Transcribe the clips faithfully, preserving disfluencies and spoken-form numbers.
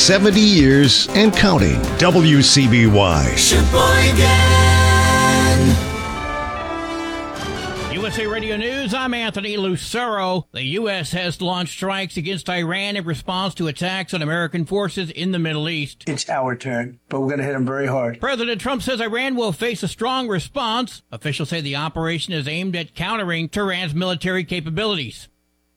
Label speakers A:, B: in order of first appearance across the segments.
A: seventy years and counting. W C B Y.
B: U S A Radio News, I'm Anthony Lucero. The U S has launched strikes against Iran in response to attacks on American forces in the Middle East.
C: It's our turn, but we're going to hit them very hard.
B: President Trump says Iran will face a strong response. Officials say the operation is aimed at countering Tehran's military capabilities.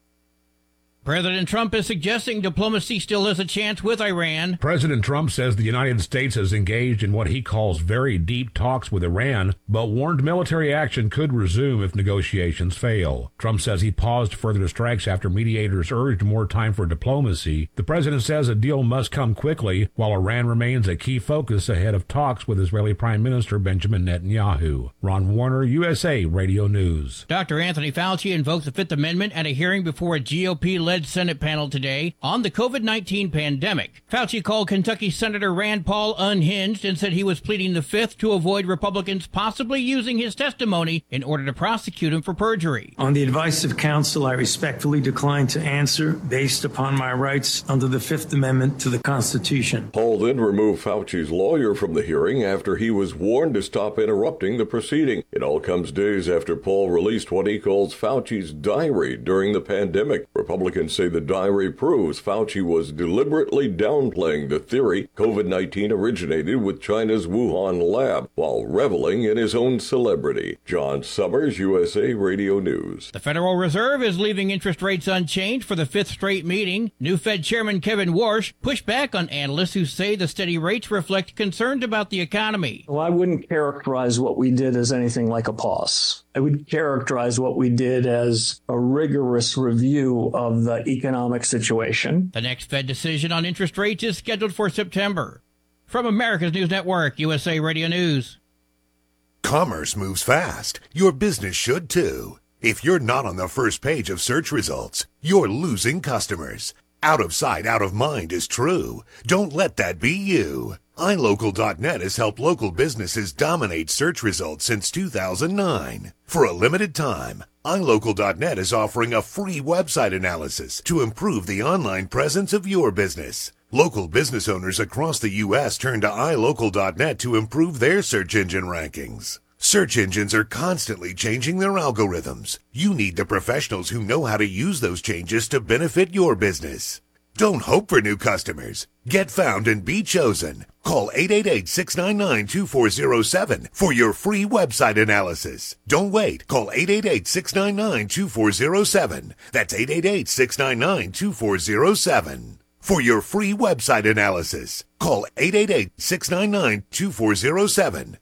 B: President Trump is suggesting diplomacy still has a chance with Iran.
D: President Trump says the United States has engaged in what he calls very deep talks with Iran, but warned military action could resume if negotiations fail. Trump says he paused further strikes after mediators urged more time for diplomacy. The president says a deal must come quickly, while Iran remains a key focus ahead of talks with Israeli Prime Minister Benjamin Netanyahu. Ron Warner, U S A Radio News.
B: Doctor Anthony Fauci invoked the Fifth Amendment at a hearing before a G O P-led Senate panel today on the COVID nineteen pandemic. Fauci called Kentucky Senator Rand Paul unhinged and said he was pleading the Fifth to avoid Republicans possibly using his testimony in order to prosecute him for perjury.
C: On the advice of counsel, I respectfully decline to answer based upon my rights under the Fifth Amendment to the Constitution.
E: Paul then removed Fauci's lawyer from the hearing after he was warned to stop interrupting the proceeding. It all comes days after Paul released what he calls Fauci's diary during the pandemic. Republicans say the diary proves Fauci was deliberately downplaying the theory COVID nineteen originated with China's Wuhan lab while reveling in his own celebrity. John Summers, U S A Radio News.
B: The Federal Reserve is leaving interest rates unchanged for the fifth straight meeting. New Fed Chairman Kevin Warsh pushed back on analysts who say the steady rates reflect concerns about the economy.
F: Well, I wouldn't characterize what we did as anything like a pause. I would characterize what we did as a rigorous review of the economic situation.
B: The next Fed decision on interest rates is scheduled for September. From America's News Network, U S A Radio News.
G: Commerce moves fast. Your business should too. If you're not on the first page of search results, you're losing customers. Out of sight, out of mind is true. Don't let that be you. i local dot net has helped local businesses dominate search results since two thousand nine. For a limited time, i local dot net is offering a free website analysis to improve the online presence of your business. Local business owners across the U S turn to i local dot net to improve their search engine rankings. Search engines are constantly changing their algorithms. You need the professionals who know how to use those changes to benefit your business. Don't hope for new customers. Get found and be chosen. Call eight eight eight, six nine nine, two four zero seven for your free website analysis. Don't wait. Call eight eight eight, six nine nine, two four zero seven. That's eight eight eight, six nine nine, two four zero seven. For your free website analysis, call eight eight eight, six nine nine, two four zero seven.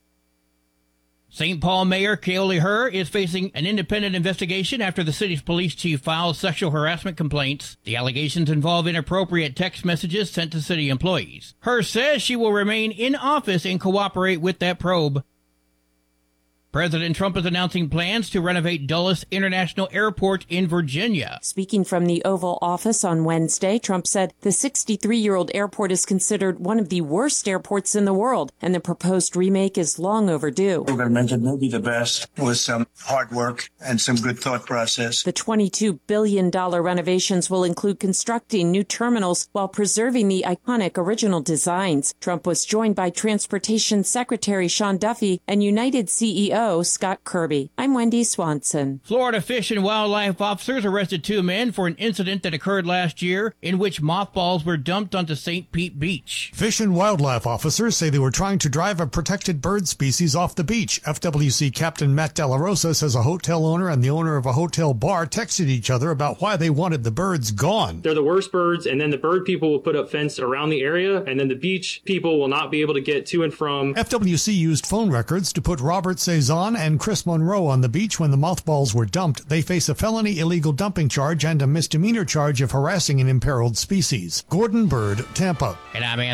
B: Saint Paul Mayor Kaoli Herr is facing an independent investigation after the city's police chief filed sexual harassment complaints. The allegations involve inappropriate text messages sent to city employees. Herr says she will remain in office and cooperate with that probe. President Trump is announcing plans to renovate Dulles International Airport in Virginia.
H: Speaking from the Oval Office on Wednesday, Trump said the sixty-three-year-old airport is considered one of the worst airports in the world, and the proposed remake is long overdue.
C: We're going to make it maybe the best with some hard work and some good thought process.
H: The twenty-two billion dollars renovations will include constructing new terminals while preserving the iconic original designs. Trump was joined by Transportation Secretary Sean Duffy and United C E O Scott Kirby. I'm Wendy Swanson.
B: Florida Fish and Wildlife officers arrested two men for an incident that occurred last year in which mothballs were dumped onto Saint Pete Beach.
I: Fish and Wildlife officers say they were trying to drive a protected bird species off the beach. F W C Captain Matt Della Rosa says a hotel owner and the owner of a hotel bar texted each other about why they wanted the birds gone.
J: They're the worst birds, and then the bird people will put up fence around the area, and then the beach people will not be able to get to and from.
I: F W C used phone records to put Robert Cezanne and Chris Monroe on the beach when the mothballs were dumped. They face a felony illegal dumping charge and a misdemeanor charge of harassing an imperiled species. Gordon Bird, Tampa.
B: And I'm Anthony.